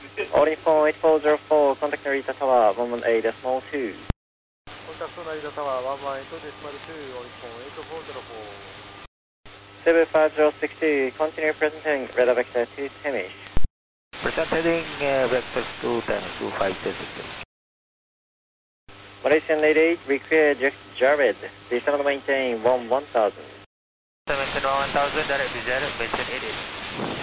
Oriphone 8404, contact Narita Tower, 118 decimal 2. Contact Narita Tower, 118 decimal 2, Oriphone 8404. 75062, continue presenting radar vector to Temish. Present heading vectors to Temish, 2536. Malaysian 88, require Jared, descend to maintain 1000. Maintain 1000, direct visual, maintain 88.